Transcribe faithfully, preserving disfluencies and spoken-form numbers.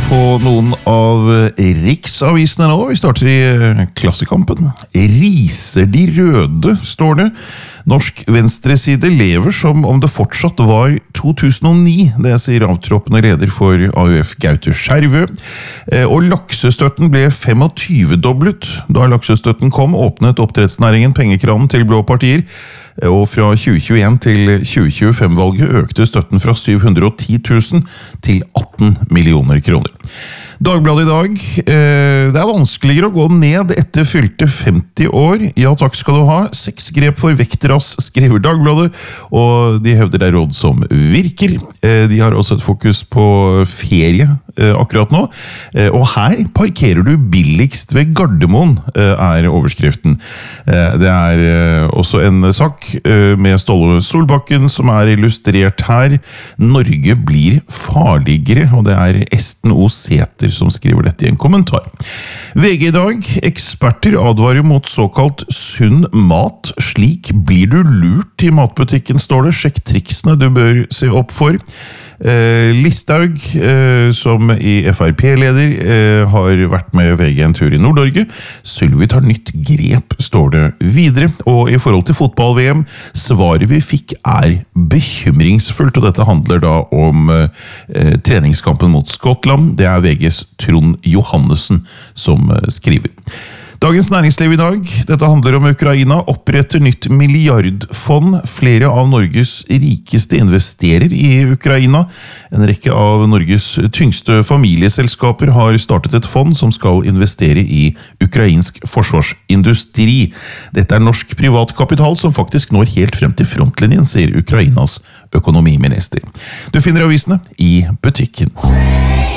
på noen av riksavisene nå. Vi starter i Klassekampen. Riser de røde, står det. Norsk venstreside lever som om det fortsatt var to tusen og ni, det sier avtroppende leder for A U F Gaute Skjervø. Og laksestøtten ble tjuefem-doblet. Da laksestøtten kom, åpnet oppdrettsnæringen pengekranen til blå partier. Og fra tjue tjueen til tjue tjuefem-valget økte støtten fra syv hundre og ti tusen til atten millioner kroner. Dagbladet i dag, eh, det er vanskeligere å gå ned etter fylte femti år. Ja, takk skal du ha. Seks grep for vektras, skriver Dagbladet, og de hevder det er råd som virker. Eh, de har også et fokus på ferie eh, akkurat nå. Eh, og her parkerer du billigst ved Gardermoen, eh, er overskriften. Eh, det er eh, også en sak eh, med Ståle Solbakken som er illustrert her. Norge blir farligere, og det er Esten O. Sæther som skriver dette i en kommentar. V G i dag, eksperter advarer mot såkalt sunn mat. Slik blir du lurt i matbutikken, står det. Sjekk triksene du bør se opp for. Eh, Listhaug, eh, som i F R P-leder, eh, har vært med V G en tur i Nord-Norge. Sylvi tar nytt grep, står det videre. Og i forhold til fotball-V M, svaret vi fikk er bekymringsfullt, og dette handler da om eh, treningskampen mot Skottland. Det er V G's Trond Johannessen som eh, skriver. Dagens Næringsliv i dag, dette handler om Ukraina, oppretter nytt milliardfond. Flere av Norges rikeste investerer i Ukraina. En rekke av Norges tyngste familieselskaper har startet et fond som skal investere i ukrainsk forsvarsindustri. Dette er norsk privatkapital som faktisk når helt frem til frontlinjen, sier Ukrainas økonomiminister. Du finner avisene i butikken.